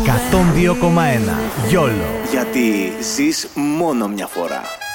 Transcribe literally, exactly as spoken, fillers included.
εκατόν δύο κόμμα ένα. γιόλο. Γιατί ζεις μόνο μια φορά.